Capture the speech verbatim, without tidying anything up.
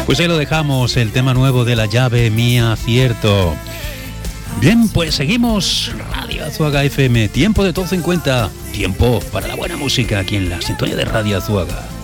Pues ahí lo dejamos, el tema nuevo de La Llave Mía Cierto. Bien, pues seguimos. Radio Azuaga F M, tiempo de todo en cuenta, tiempo para la buena música aquí en la sintonía de Radio Azuaga.